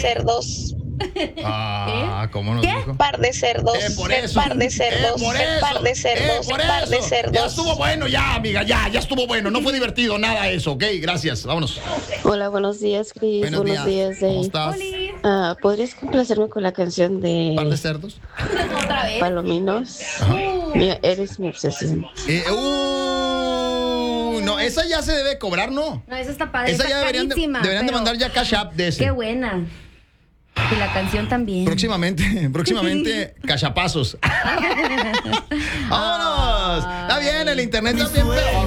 cerdos. ¿Cómo nos dijo? Par de cerdos. Por eso. Par de cerdos. Por eso. Par de cerdos. Por Par de eso. cerdos. Ya estuvo bueno, ya, amiga, ya estuvo bueno. No fue divertido nada eso, ¿ok? Gracias, vámonos. Hola, buenos días, Cris. Buenos días. ¿Cómo Dave. estás? ¿Podrías complacerme con la canción ¿Par de de cerdos? ¿Otra vez? Palominos? Mira, eres mi obsesión. No, esa ya se debe cobrar, ¿no? No, esa está padre. Esa está ya deberían de carísima, mandar ya Cash App de ese. Qué buena. Y la canción también. Próximamente, cachapazos. ¡Vámonos! Está bien, el internet también, pero